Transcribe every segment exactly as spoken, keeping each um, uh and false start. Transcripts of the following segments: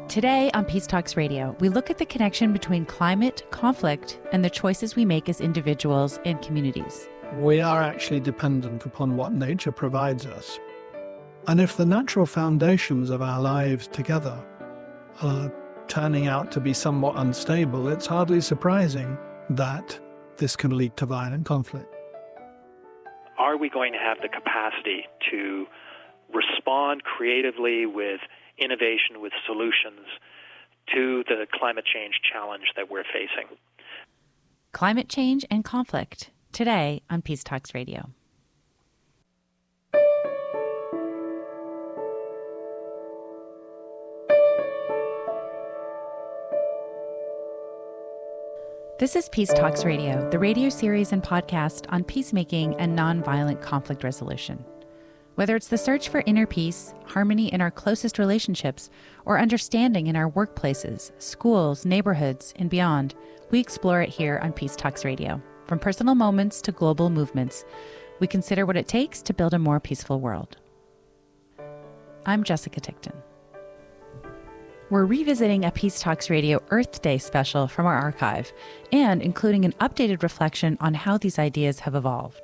Today on Peace Talks Radio, we look at the connection between climate, conflict, and the choices we make as individuals and communities. We are actually dependent upon what nature provides us. And if the natural foundations of our lives together are turning out to be somewhat unstable, it's hardly surprising that this can lead to violent conflict. Are we going to have the capacity to respond creatively with innovation, with solutions to the climate change challenge that we're facing? Climate change and conflict, today on Peace Talks Radio. This is Peace Talks Radio, the radio series and podcast on peacemaking and nonviolent conflict resolution. Whether it's the search for inner peace, harmony in our closest relationships, or understanding in our workplaces, schools, neighborhoods, and beyond, we explore it here on Peace Talks Radio. From personal moments to global movements, we consider what it takes to build a more peaceful world. I'm Jessica Tickton. We're revisiting a Peace Talks Radio Earth Day special from our archive and including an updated reflection on how these ideas have evolved.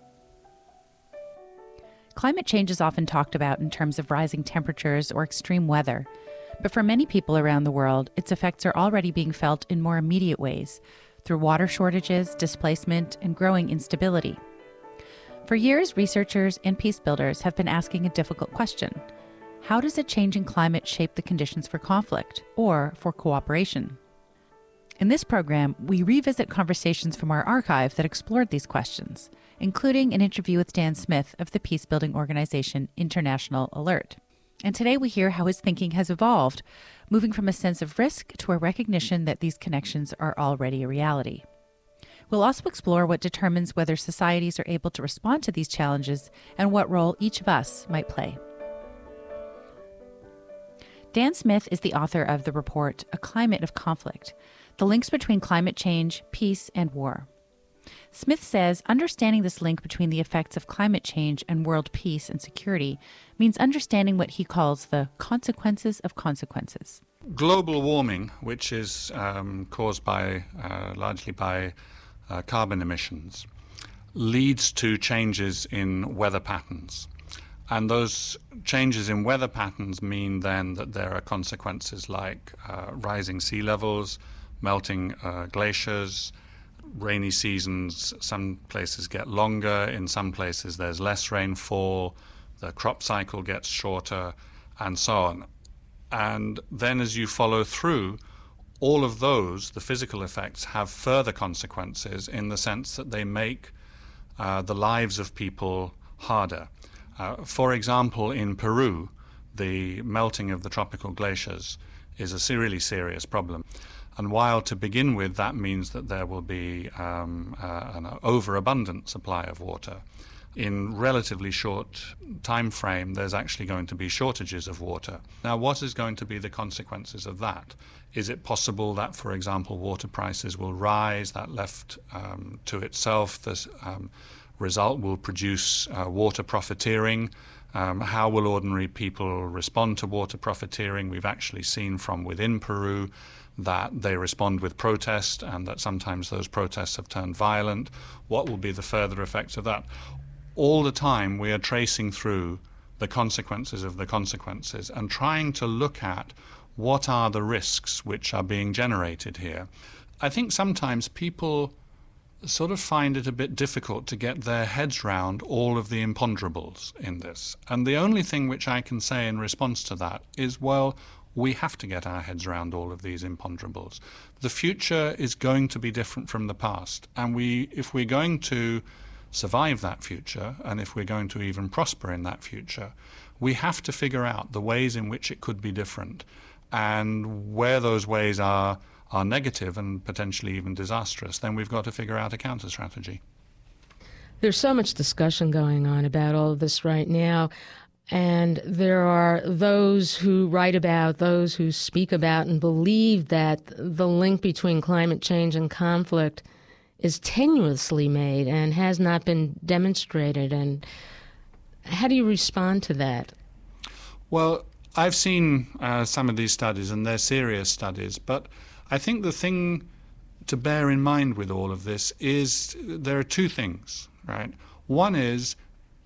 Climate change is often talked about in terms of rising temperatures or extreme weather, but for many people around the world, its effects are already being felt in more immediate ways through water shortages, displacement, and growing instability. For years, researchers and peace builders have been asking a difficult question. How does a changing climate shape the conditions for conflict or for cooperation? In this program, we revisit conversations from our archive that explored these questions, including an interview with Dan Smith of the peace-building organization International Alert. And today we hear how his thinking has evolved, moving from a sense of risk to a recognition that these connections are already a reality. We'll also explore what determines whether societies are able to respond to these challenges and what role each of us might play. Dan Smith is the author of the report, A Climate of Conflict, The Links Between Climate Change, Peace, and War. Smith says understanding this link between the effects of climate change and world peace and security means understanding what he calls the consequences of consequences. Global warming, which is um, caused by uh, largely by uh, carbon emissions, leads to changes in weather patterns. And those changes in weather patterns mean then that there are consequences like uh, rising sea levels, melting uh, glaciers, rainy seasons. Some places get longer, in some places there's less rainfall, the crop cycle gets shorter, and so on. And then as you follow through, all of those, the physical effects, have further consequences in the sense that they make uh, the lives of people harder. Uh, for example, in Peru, the melting of the tropical glaciers is a really serious problem. And while to begin with that means that there will be um, uh, an overabundant supply of water, in relatively short time frame there's actually going to be shortages of water. Now, what is going to be the consequences of that? Is it possible that, for example, water prices will rise, that left um, to itself this um, result will produce uh, water profiteering? Um, how will ordinary people respond to water profiteering? We've actually seen from within Peru that they respond with protest and that sometimes those protests have turned violent. What will be the further effects of that? All the time we are tracing through the consequences of the consequences and trying to look at what are the risks which are being generated here. I think sometimes people sort of find it a bit difficult to get their heads round all of the imponderables in this. And the only thing which I can say in response to that is, well, we have to get our heads around all of these imponderables. The future is going to be different from the past. And we, if we're going to survive that future, and if we're going to even prosper in that future, we have to figure out the ways in which it could be different and where those ways are are negative and potentially even disastrous, then we've got to figure out a counter strategy. There's so much discussion going on about all of this right now, and there are those who write about, those who speak about and believe that the link between climate change and conflict is tenuously made and has not been demonstrated. And how do you respond to that? Well, I've seen uh, some of these studies, and they're serious studies, but I think the thing to bear in mind with all of this is there are two things, right? One is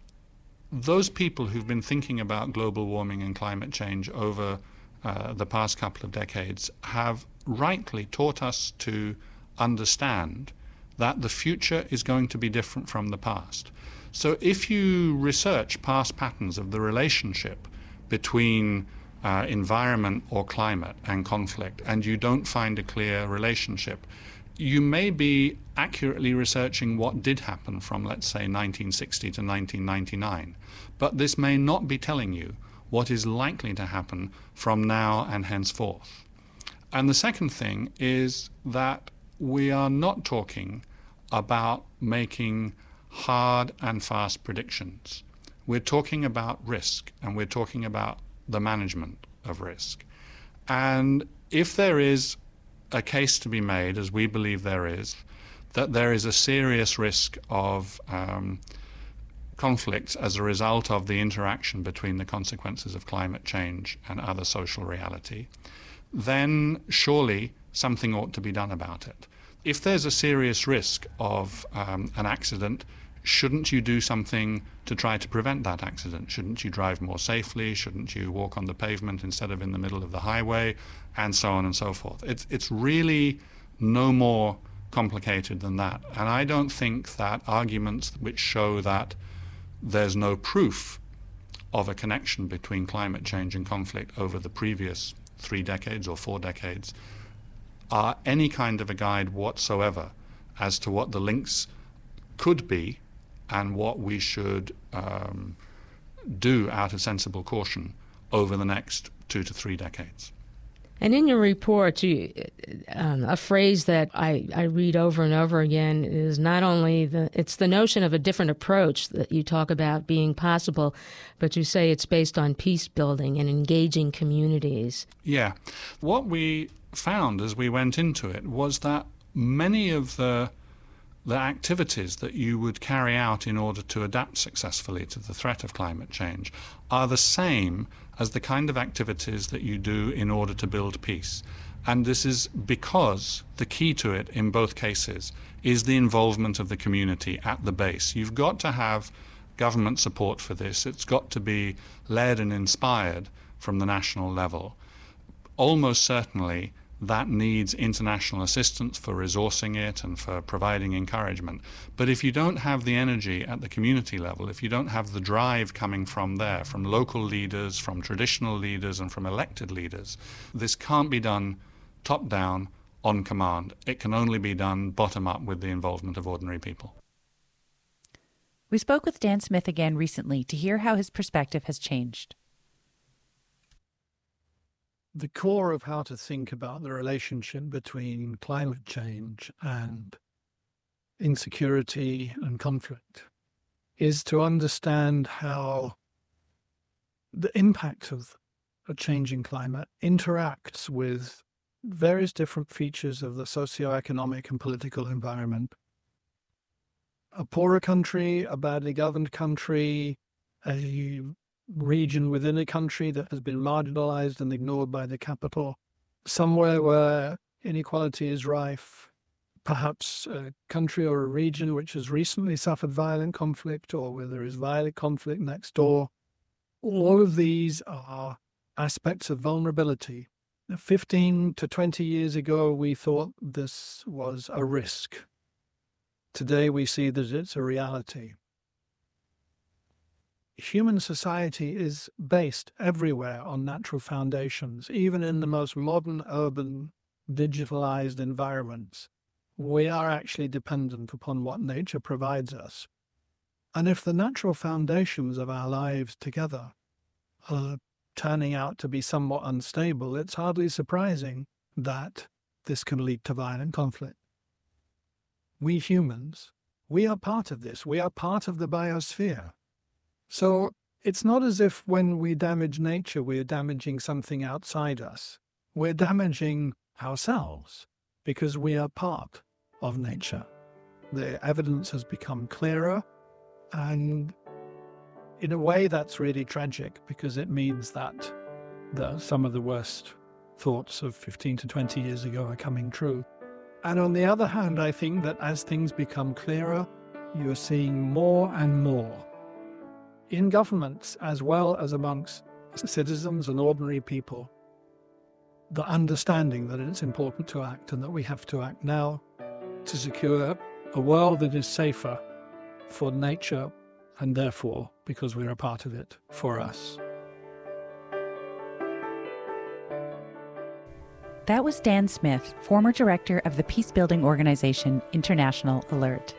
those people who've been thinking about global warming and climate change over uh, the past couple of decades have rightly taught us to understand that the future is going to be different from the past. So if you research past patterns of the relationship between uh, environment or climate and conflict, and you don't find a clear relationship, you may be accurately researching what did happen from, let's say, nineteen sixty to nineteen ninety-nine, but this may not be telling you what is likely to happen from now and henceforth. And the second thing is that we are not talking about making hard and fast predictions. We're talking about risk, and we're talking about the management of risk. And if there is a case to be made, as we believe there is, that there is a serious risk of um, conflicts as a result of the interaction between the consequences of climate change and other social reality, then surely something ought to be done about it. If there's a serious risk of um, an accident, shouldn't you do something to try to prevent that accident? Shouldn't you drive more safely? Shouldn't you walk on the pavement instead of in the middle of the highway? And so on and so forth. It's, it's really no more complicated than that. And I don't think that arguments which show that there's no proof of a connection between climate change and conflict over the previous three decades or four decades are any kind of a guide whatsoever as to what the links could be and what we should um, do out of sensible caution over the next two to three decades. And in your report, you, um, a phrase that I, I read over and over again is not only the, it's the notion of a different approach that you talk about being possible, but you say it's based on peace building and engaging communities. Yeah. What we found as we went into it was that many of the the activities that you would carry out in order to adapt successfully to the threat of climate change are the same as the kind of activities that you do in order to build peace. And this is because the key to it in both cases is the involvement of the community at the base. You've got to have government support for this. It's got to be led and inspired from the national level. Almost certainly that needs international assistance for resourcing it and for providing encouragement. But if you don't have the energy at the community level, if you don't have the drive coming from there, from local leaders, from traditional leaders, and from elected leaders, this can't be done top-down on command. It can only be done bottom-up with the involvement of ordinary people. We spoke with Dan Smith again recently to hear how his perspective has changed. The core of how to think about the relationship between climate change and insecurity and conflict is to understand how the impact of a changing climate interacts with various different features of the socioeconomic and political environment. A poorer country, a badly governed country, a region within a country that has been marginalized and ignored by the capital, somewhere where inequality is rife, perhaps a country or a region which has recently suffered violent conflict or where there is violent conflict next door. All of these are aspects of vulnerability. fifteen to twenty years ago, we thought this was a risk. Today, we see that it's a reality. Human society is based everywhere on natural foundations, even in the most modern, urban, digitalized environments. We are actually dependent upon what nature provides us. And if the natural foundations of our lives together are turning out to be somewhat unstable, it's hardly surprising that this can lead to violent conflict. We humans, we are part of this. We are part of the biosphere. So it's not as if when we damage nature, we're damaging something outside us. We're damaging ourselves because we are part of nature. The evidence has become clearer, and in a way that's really tragic because it means that that some of the worst thoughts of fifteen to twenty years ago are coming true. And on the other hand, I think that as things become clearer, you're seeing more and more in governments as well as amongst citizens and ordinary people, the understanding that it's important to act and that we have to act now to secure a world that is safer for nature and therefore, because we're a part of it, for us. That was Dan Smith, former director of the peacebuilding organization International Alert.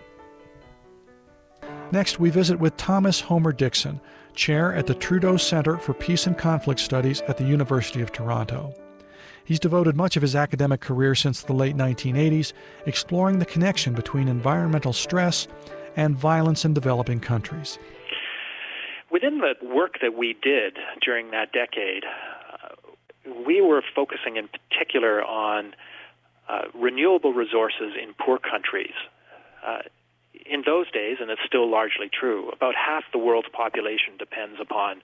Next, we visit with Thomas Homer Dixon, chair at the Trudeau Center for Peace and Conflict Studies at the University of Toronto. He's devoted much of his academic career since the late nineteen eighties, exploring the connection between environmental stress and violence in developing countries. Within the work that we did during that decade, uh, we were focusing in particular on uh, renewable resources in poor countries. Uh, in those days, and it's still largely true, about half the world's population depends upon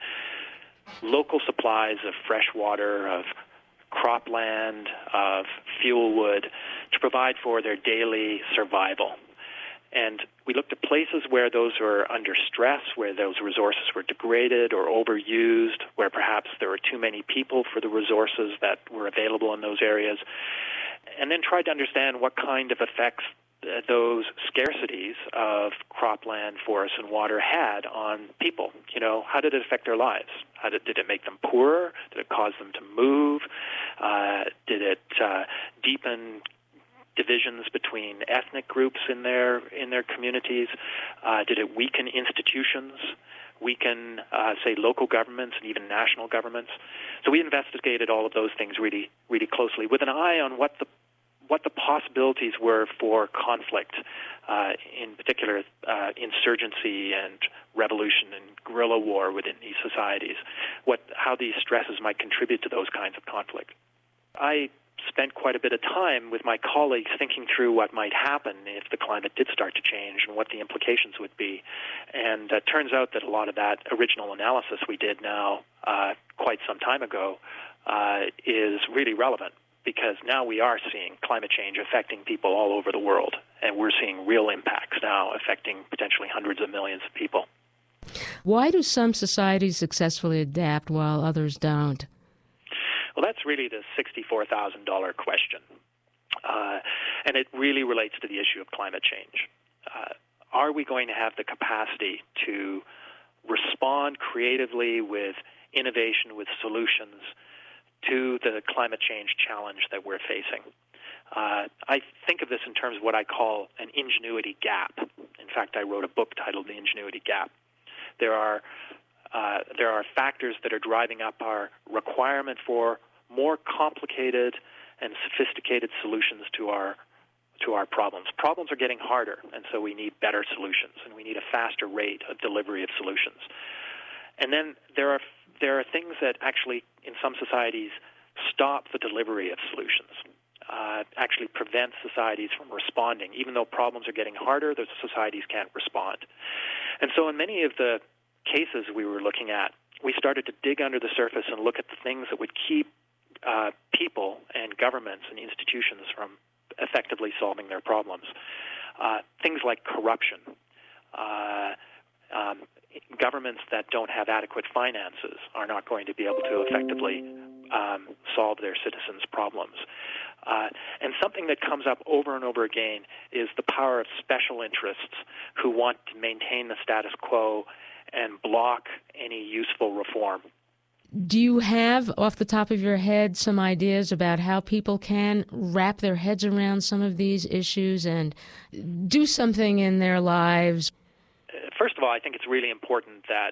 local supplies of fresh water, of cropland, of fuel wood to provide for their daily survival. And we looked at places where those were under stress, where those resources were degraded or overused, where perhaps there were too many people for the resources that were available in those areas, and then tried to understand what kind of effects uh, those scarcities of cropland, forests, and water had on people. You know, how did it affect their lives? How did, did it make them poorer? Did it cause them to move? Uh, did it uh, deepen divisions between ethnic groups in their in their communities? Uh, did it weaken institutions, weaken, uh, say, local governments and even national governments? So we investigated all of those things really, really closely, with an eye on what the what the possibilities were for conflict, uh, in particular uh, insurgency and revolution and guerrilla war within these societies, what how these stresses might contribute to those kinds of conflict. I spent quite a bit of time with my colleagues thinking through what might happen if the climate did start to change and what the implications would be. And it uh, turns out that a lot of that original analysis we did now uh, quite some time ago uh, is really relevant, because now we are seeing climate change affecting people all over the world, and we're seeing real impacts now affecting potentially hundreds of millions of people. Why do some societies successfully adapt while others don't? Well, that's really the sixty-four thousand dollars question, uh, and it really relates to the issue of climate change. Uh, are we going to have the capacity to respond creatively with innovation, with solutions to the climate change challenge that we're facing? Uh, I think of this in terms of what I call an ingenuity gap. In fact, I wrote a book titled The Ingenuity Gap. There are Uh, there are factors that are driving up our requirement for more complicated and sophisticated solutions to our to our problems. Problems are getting harder, and so we need better solutions, and we need a faster rate of delivery of solutions. And then there are there are things that actually, in some societies, stop the delivery of solutions, uh, actually prevent societies from responding. Even though problems are getting harder, the societies can't respond. And so in many of the cases we were looking at, we started to dig under the surface and look at the things that would keep uh, people and governments and institutions from effectively solving their problems. Uh, things like corruption, uh, um, governments that don't have adequate finances are not going to be able to effectively um, solve their citizens' problems. Uh, and something that comes up over and over again is the power of special interests who want to maintain the status quo and block any useful reform. Do you have, off the top of your head, some ideas about how people can wrap their heads around some of these issues and do something in their lives? First of all, I think it's really important that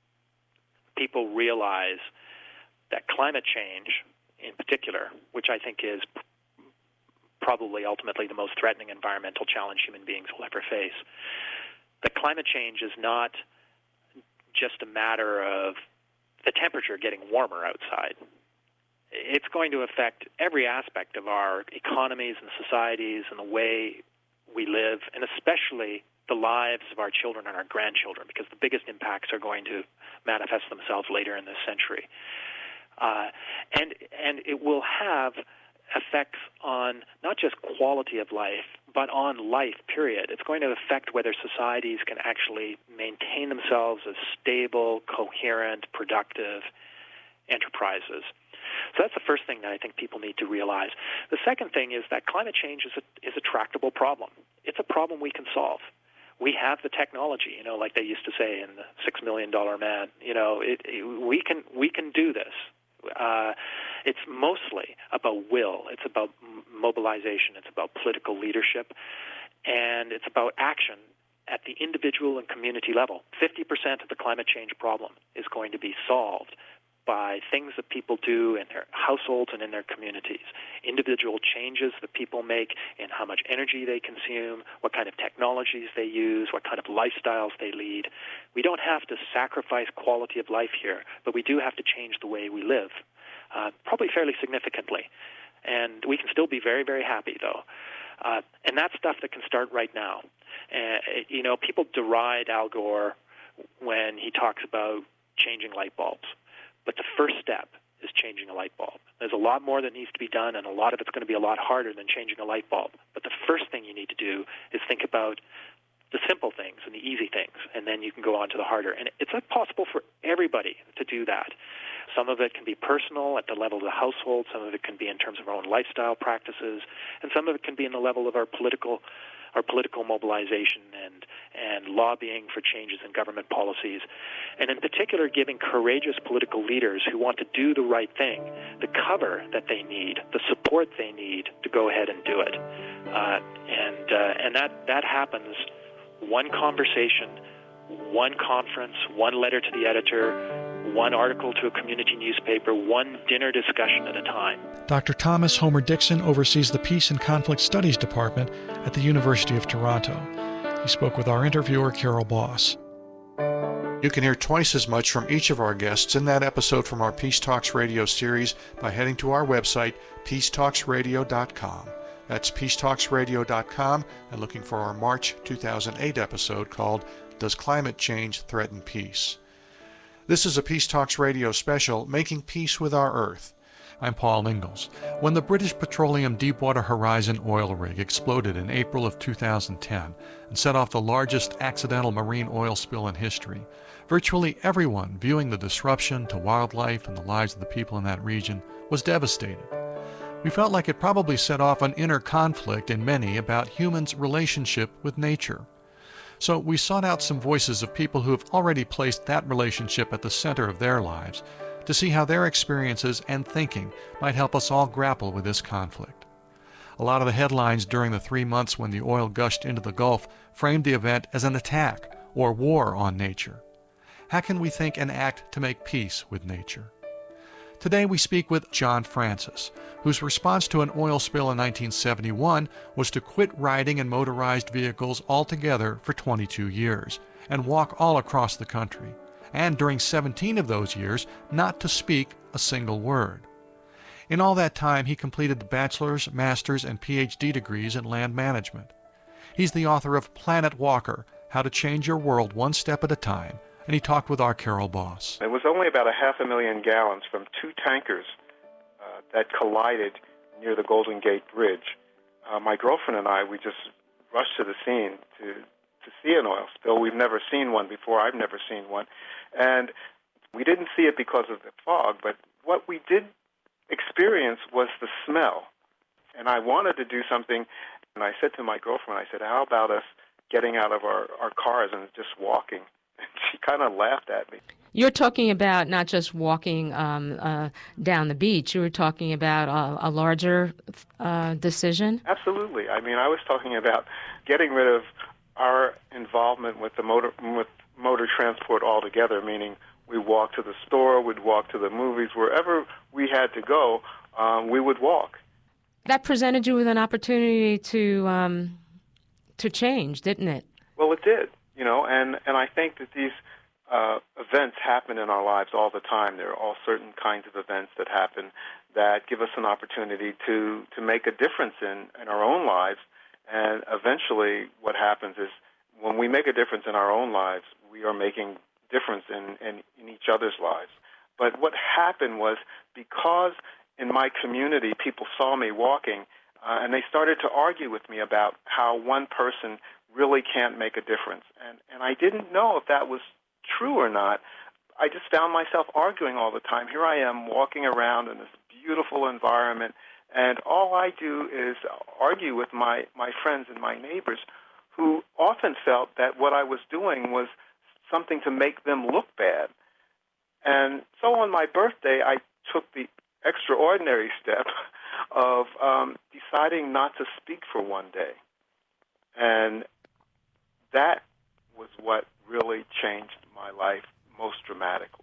people realize that climate change, in particular, which I think is probably ultimately the most threatening environmental challenge human beings will ever face, that climate change is not just a matter of the temperature getting warmer outside. It's going to affect every aspect of our economies and societies and the way we live, and especially the lives of our children and our grandchildren, because the biggest impacts are going to manifest themselves later in this century. Uh, and and it will have effects on not just quality of life, but on life, period. It's going to affect whether societies can actually maintain themselves as stable, coherent, productive enterprises. So that's the first thing that I think people need to realize. The second thing is that climate change is a, is a tractable problem. It's a problem we can solve. We have the technology, you know, like they used to say in the Six Million Dollar Man. You know, it, it, we can we can do this. Uh, it's mostly about will. It's about m- mobilization. It's about political leadership, and it's about action at the individual and community level. Fifty percent of the climate change problem is going to be solved by things that people do in their households and in their communities, individual changes that people make in how much energy they consume, what kind of technologies they use, what kind of lifestyles they lead. We don't have to sacrifice quality of life here, but we do have to change the way we live, uh, probably fairly significantly. And we can still be very, very happy, though. Uh, and that's stuff that can start right now. Uh, you know, people deride Al Gore when he talks about changing light bulbs. But the first step is changing a light bulb. There's a lot more that needs to be done, and a lot of it's going to be a lot harder than changing a light bulb. But the first thing you need to do is think about the simple things and the easy things, and then you can go on to the harder. And it's not possible for everybody to do that. Some of it can be personal at the level of the household. Some of it can be in terms of our own lifestyle practices, and some of it can be in the level of our political our political mobilization and, and lobbying for changes in government policies, and in particular giving courageous political leaders who want to do the right thing the cover that they need, the support they need to go ahead and do it. Uh, and uh, and that, that happens one conversation, one conference, one letter to the editor, one article to a community newspaper, one dinner discussion at a time. Doctor Thomas Homer Dixon oversees the Peace and Conflict Studies Department at the University of Toronto. He spoke with our interviewer, Carol Boss. You can hear twice as much from each of our guests in that episode from our Peace Talks Radio series by heading to our website, peace talks radio dot com. That's peace talks radio dot com, and looking for our March two thousand eight episode called Does Climate Change Threaten Peace? This is a Peace Talks Radio special, Making Peace with Our Earth. I'm Paul Ingalls. When the British Petroleum Deepwater Horizon oil rig exploded in April of two thousand ten and set off the largest accidental marine oil spill in history, virtually everyone viewing the disruption to wildlife and the lives of the people in that region was devastated. We felt like it probably set off an inner conflict in many about humans' relationship with nature. So we sought out some voices of people who have already placed that relationship at the center of their lives to see how their experiences and thinking might help us all grapple with this conflict. A lot of the headlines during the three months when the oil gushed into the Gulf framed the event as an attack or war on nature. How can we think and act to make peace with nature? Today we speak with John Francis, whose response to an oil spill in nineteen seventy-one was to quit riding in motorized vehicles altogether for twenty-two years and walk all across the country, and during seventeen of those years not to speak a single word. In all that time, he completed the bachelor's, master's, and P H D degrees in land management. He's the author of Planet Walker, How to Change Your World One Step at a Time, and he talked with our Carol Boss. It was only about a half a million gallons from two tankers uh, that collided near the Golden Gate Bridge. Uh, my girlfriend and I, we just rushed to the scene to, to see an oil spill. We've never seen one before. I've never seen one. And we didn't see it because of the fog, but what we did experience was the smell. And I wanted to do something, and I said to my girlfriend, I said, how about us getting out of our, our cars and just walking? And she kind of laughed at me. You're talking about not just walking um, uh, down the beach. You were talking about a, a larger uh, decision? Absolutely. I mean, I was talking about getting rid of our involvement with the motor with motor transport altogether, meaning we walk to the store, we'd walk to the movies, wherever we had to go, um, we would walk. That presented you with an opportunity to um, to change, didn't it? Well, it did. You know, and, and I think that these uh, events happen in our lives all the time. There are all certain kinds of events that happen that give us an opportunity to, to make a difference in, in our own lives. And eventually what happens is when we make a difference in our own lives, we are making difference in, in, in each other's lives. But what happened was, because in my community people saw me walking, uh, and they started to argue with me about how one person really can't make a difference. And, and I didn't know if that was true or not. I just found myself arguing all the time. Here I am walking around in this beautiful environment, and all I do is argue with my, my friends and my neighbors, who often felt that what I was doing was something to make them look bad. And so on my birthday, I took the extraordinary step of um, deciding not to speak for one day. And that was what really changed my life most dramatically.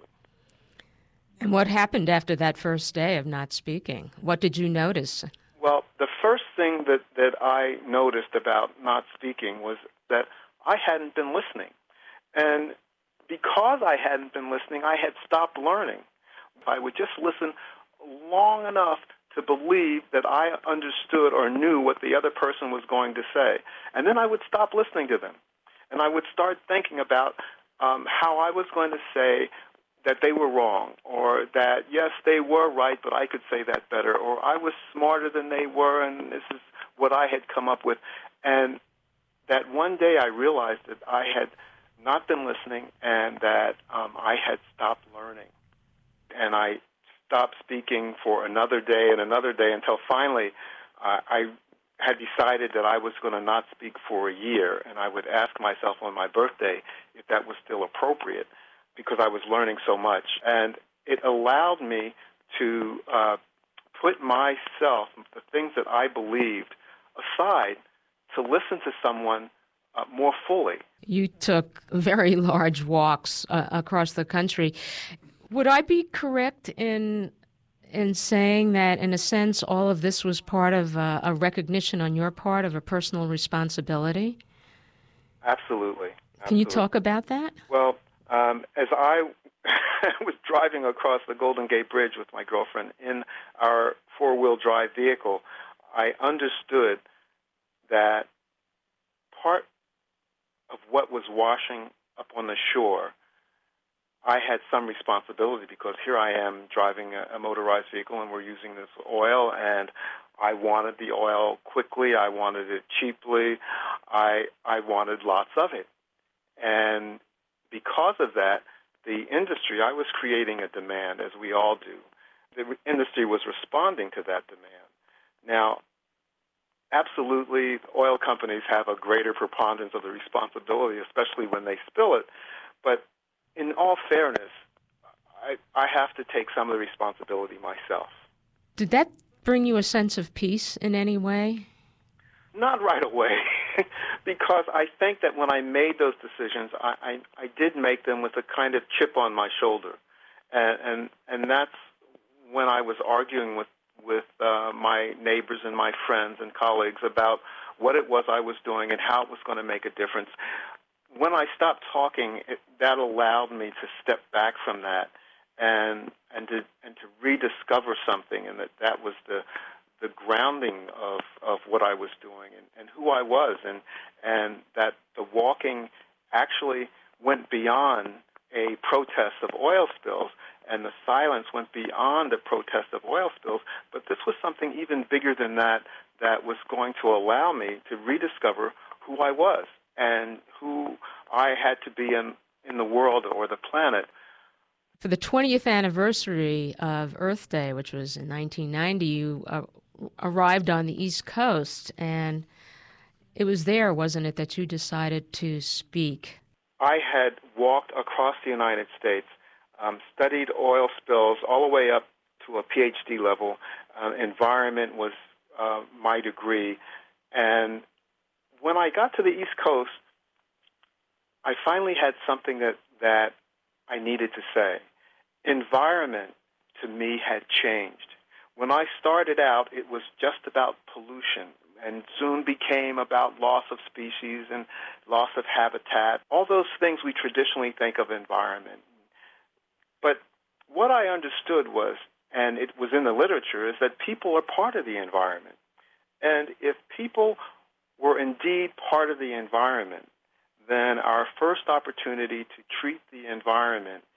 And what happened after that first day of not speaking? What did you notice? Well, the first thing that, that I noticed about not speaking was that I hadn't been listening. And because I hadn't been listening, I had stopped learning. I would just listen long enough to believe that I understood or knew what the other person was going to say. And then I would stop listening to them. And I would start thinking about um, how I was going to say that they were wrong, or that, yes, they were right, but I could say that better, or I was smarter than they were, and this is what I had come up with. And that one day I realized that I had not been listening, and that um, I had stopped learning. And I stopped speaking for another day and another day until finally uh, I had decided that I was going to not speak for a year, and I would ask myself on my birthday if that was still appropriate, because I was learning so much. And it allowed me to uh, put myself, the things that I believed, aside to listen to someone uh, more fully. You took very large walks uh, across the country. Would I be correct in in saying that, in a sense, all of this was part of uh, a recognition on your part of a personal responsibility? Absolutely. Absolutely. Can you talk about that? Well, um, as I was driving across the Golden Gate Bridge with my girlfriend in our four-wheel drive vehicle, I understood that part of what was washing up on the shore, I had some responsibility, because here I am driving a, a motorized vehicle and we're using this oil, and I wanted the oil quickly, I wanted it cheaply, I I wanted lots of it. And because of that, the industry, I was creating a demand, as we all do. The industry was responding to that demand. Now, absolutely, oil companies have a greater preponderance of the responsibility, especially when they spill it. But in all fairness, I, I have to take some of the responsibility myself. Did that bring you a sense of peace in any way? Not right away, because I think that when I made those decisions, I, I, I did make them with a kind of chip on my shoulder. And, and, and that's when I was arguing with, with uh, my neighbors and my friends and colleagues about what it was I was doing and how it was going to make a difference. When I stopped talking, it, that allowed me to step back from that and and to and to rediscover something, and that that was the the grounding of, of what I was doing and, and who I was, and and that the walking actually went beyond a protest of oil spills, and the silence went beyond a protest of oil spills, but this was something even bigger than that, that was going to allow me to rediscover who I was and who I had to be in, in the world or the planet. For the twentieth anniversary of Earth Day, which was in nineteen ninety, you uh, arrived on the East Coast, and it was there, wasn't it, that you decided to speak? I had walked across the United States, um, studied oil spills all the way up to a P H D level. Uh, environment was uh, my degree, and when I got to the East Coast, I finally had something that, that I needed to say. Environment, to me, had changed. When I started out, it was just about pollution, and soon became about loss of species and loss of habitat, all those things we traditionally think of environment. But what I understood was, and it was in the literature, is that people are part of the environment. And if people were indeed part of the environment, then our first opportunity to treat the environment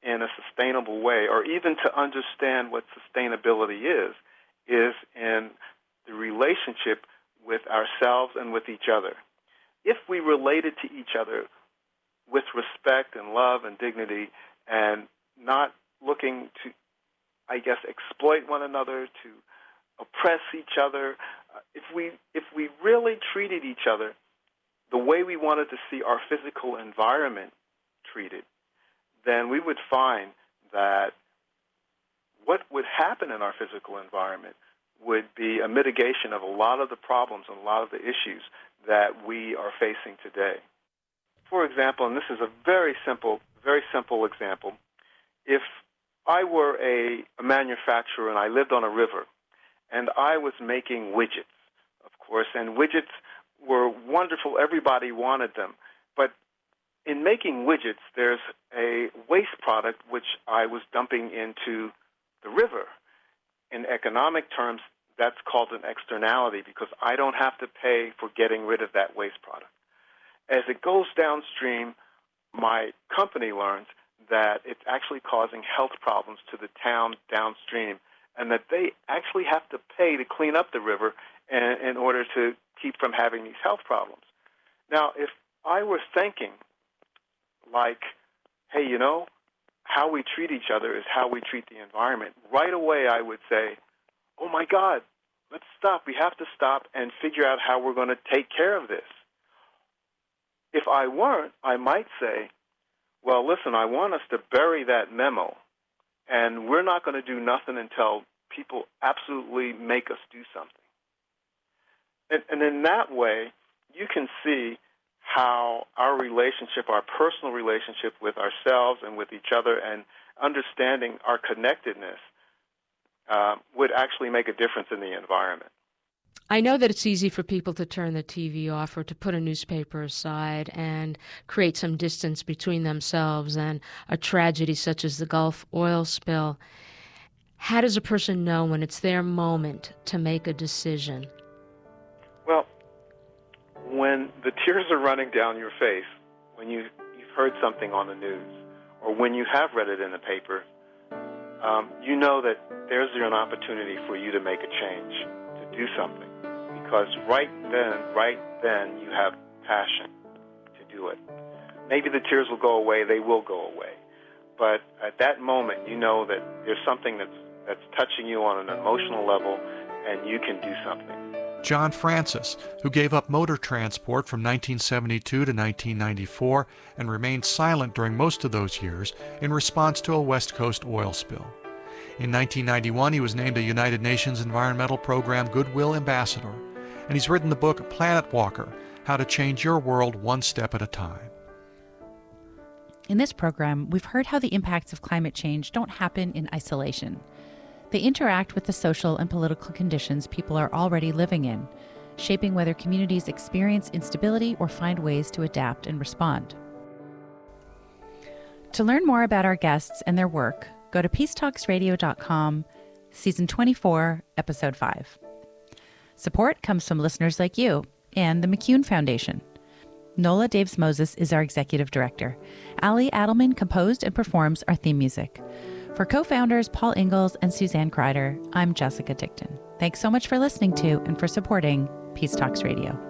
in a sustainable way, or even to understand what sustainability is, is in the relationship with ourselves and with each other. If we related to each other with respect and love and dignity and not looking to, I guess, exploit one another, to oppress each other, uh, if we if we really treated each other the way we wanted to see our physical environment treated, then we would find that what would happen in our physical environment would be a mitigation of a lot of the problems and a lot of the issues that we are facing today. For example, and this is a very simple, very simple example, if I were a, a manufacturer and I lived on a river and I was making widgets, of course, and widgets were wonderful, everybody wanted them, but in making widgets, there's a waste product which I was dumping into the river. In economic terms, that's called an externality because I don't have to pay for getting rid of that waste product. As it goes downstream, my company learns that it's actually causing health problems to the town downstream and that they actually have to pay to clean up the river in, in order to keep from having these health problems. Now, if I were thinking like, hey, you know, how we treat each other is how we treat the environment, right away I would say, oh, my God, let's stop. We have to stop and figure out how we're going to take care of this. If I weren't, I might say, well, listen, I want us to bury that memo, and we're not going to do nothing until people absolutely make us do something. And, and in that way, you can see how our relationship, our personal relationship with ourselves and with each other and understanding our connectedness uh, would actually make a difference in the environment. I know that it's easy for people to turn the T V off or to put a newspaper aside and create some distance between themselves and a tragedy such as the Gulf oil spill. How does a person know when it's their moment to make a decision? Well, when the tears are running down your face, when you, you've heard something on the news, or when you have read it in the paper, um, you know that there's an opportunity for you to make a change, to do something. Because right then, right then, you have passion to do it. Maybe the tears will go away, they will go away. But at that moment, you know that there's something that's, that's touching you on an emotional level, and you can do something. John Francis, who gave up motor transport from nineteen seventy-two to nineteen ninety-four and remained silent during most of those years in response to a West Coast oil spill. In nineteen ninety-one, he was named a United Nations Environmental Program Goodwill Ambassador, and he's written the book Planet Walker, How to Change Your World One Step at a Time. In this program, we've heard how the impacts of climate change don't happen in isolation. They interact with the social and political conditions people are already living in, shaping whether communities experience instability or find ways to adapt and respond. To learn more about our guests and their work, go to peace talks radio dot com, Season twenty-four, Episode five. Support comes from listeners like you and the McCune Foundation. Nola Daves-Moses is our executive director. Ali Adelman composed and performs our theme music. For co-founders Paul Ingalls and Suzanne Kreider, I'm Jessica Dickton. Thanks so much for listening to and for supporting Peace Talks Radio.